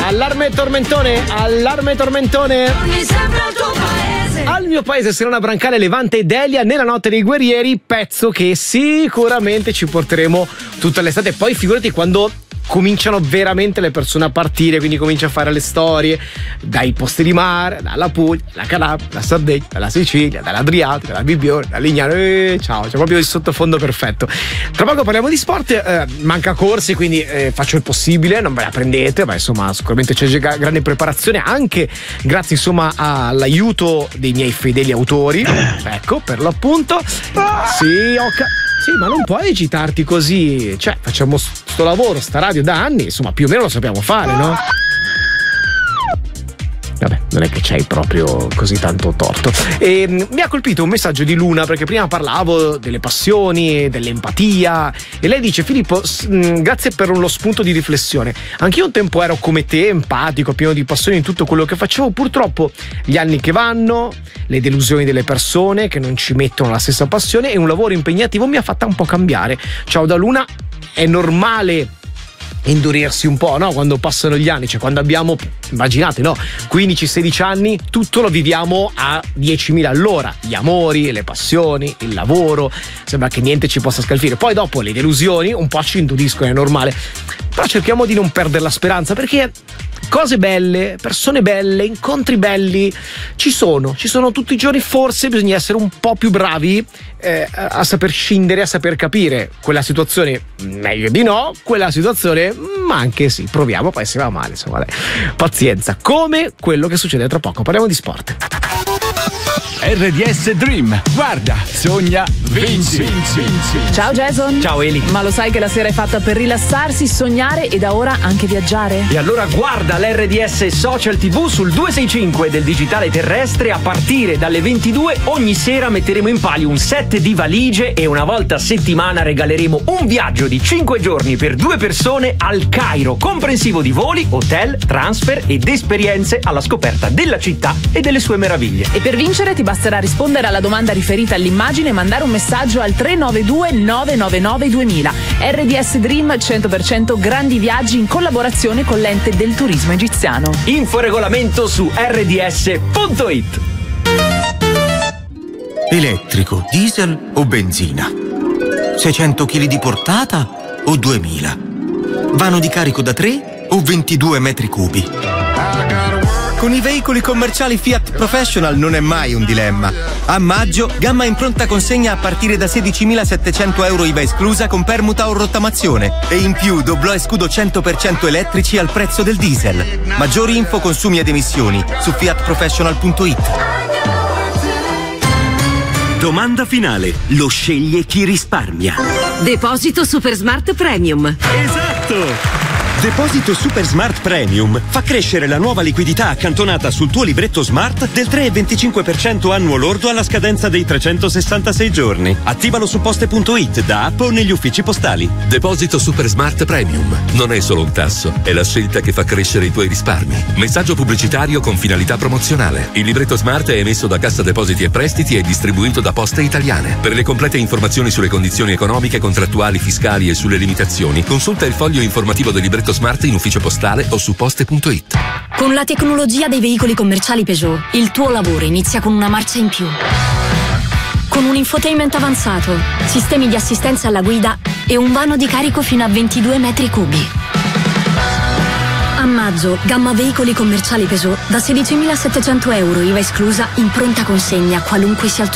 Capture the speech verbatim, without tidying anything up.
Allarme tormentone, allarme tormentone. Mi sembra il tuo paese. Al mio paese Serena Brancale, Levante e Delia nella notte dei guerrieri, pezzo che sicuramente ci porteremo tutta l'estate. Poi figurati quando cominciano veramente le persone a partire, quindi comincia a fare le storie dai posti di mare, dalla Puglia, dalla Calabria, dalla Sardegna, dalla Sicilia, dall'Adriatico, dalla Bibbione, da Lignano. Eh, ciao, c'è proprio il sottofondo perfetto. Tra poco parliamo di sport, eh, manca corsi, quindi eh, faccio il possibile, non ve la prendete, ma insomma sicuramente c'è già grande preparazione, anche grazie insomma all'aiuto dei miei fedeli autori, ecco, per l'appunto. Sì, ho ca- Sì, ma non puoi agitarti così. Cioè, facciamo sto lavoro, sta radio da anni, insomma, più o meno lo sappiamo fare, no? Vabbè, non è che c'hai proprio così tanto torto. E mi ha colpito un messaggio di Luna, perché prima parlavo delle passioni, dell'empatia, e lei dice: Filippo, grazie per lo spunto di riflessione. Anch'io un tempo ero come te, empatico, pieno di passione in tutto quello che facevo. Purtroppo gli anni che vanno, le delusioni delle persone che non ci mettono la stessa passione e un lavoro impegnativo mi ha fatta un po' cambiare. Ciao da Luna. È normale indurirsi un po', no? Quando passano gli anni, cioè quando abbiamo, immaginate, no? quindici sedici anni, tutto lo viviamo a diecimila all'ora, gli amori, le passioni, il lavoro, sembra che niente ci possa scalfire. Poi dopo le delusioni un po' ci induriscono, è normale, però cerchiamo di non perdere la speranza, perché cose belle, persone belle, incontri belli ci sono, ci sono tutti i giorni. Forse bisogna essere un po' più bravi eh, a saper scindere, a saper capire quella situazione, meglio di no, quella situazione, ma anche sì, proviamo, poi se va male, insomma, dai, pazienza, come quello che succede tra poco. Parliamo di sport. R D S Dream, guarda, sogna, vinci, vinci, vinci. Ciao Jason. Ciao Eli. Ma lo sai che la sera è fatta per rilassarsi, sognare e da ora anche viaggiare? E allora guarda l'R D S Social tivù sul duecentosessantacinque del digitale terrestre. A partire dalle ventidue ogni sera metteremo in palio un set di valigie e una volta a settimana regaleremo un viaggio di cinque giorni per due persone al Cairo, comprensivo di voli, hotel, transfer ed esperienze alla scoperta della città e delle sue meraviglie. E per vincere ti basterà rispondere alla domanda riferita all'immagine e mandare un messaggio al tre nove due nove nove nove duemila. R D S Dream cento per cento grandi viaggi in collaborazione con l'ente del turismo egiziano. Info regolamento su r d s punto i t. Elettrico, diesel o benzina? seicento chili di portata o duemila? Vano di carico da tre o ventidue metri cubi? Con i veicoli commerciali Fiat Professional non è mai un dilemma. A maggio, gamma in pronta consegna a partire da sedicimilasettecento euro I V A esclusa con permuta o rottamazione. E in più doblò e scudo cento per cento elettrici al prezzo del diesel. Maggiori info, consumi ed emissioni su fiat professional punto i t. Domanda finale. Lo sceglie chi risparmia. Deposito Super Smart Premium. Esatto! Deposito Super Smart Premium fa crescere la nuova liquidità accantonata sul tuo libretto Smart del tre virgola venticinque per cento annuo lordo alla scadenza dei trecentosessantasei giorni. Attivalo su poste punto i t, da app o negli uffici postali. Deposito Super Smart Premium non è solo un tasso, è la scelta che fa crescere i tuoi risparmi. Messaggio pubblicitario con finalità promozionale. Il libretto Smart è emesso da Cassa Depositi e Prestiti e distribuito da Poste Italiane. Per le complete informazioni sulle condizioni economiche, contrattuali, fiscali e sulle limitazioni, consulta il foglio informativo del libretto Smart in ufficio postale o su poste punto i t. Con la tecnologia dei veicoli commerciali Peugeot, il tuo lavoro inizia con una marcia in più. Con un infotainment avanzato, sistemi di assistenza alla guida e un vano di carico fino a ventidue metri cubi. A maggio, gamma veicoli commerciali Peugeot da sedicimilasettecento euro I V A esclusa in pronta consegna, qualunque sia il tuo